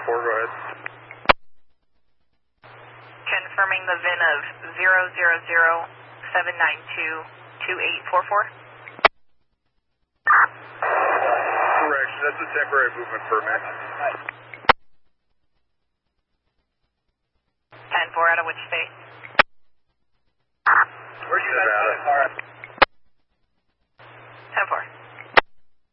go ahead. Confirming the VIN of 000-792-2844. Correction, that's a temporary movement permit. 10-4 out of which state? Where are you Nevada. 10-4.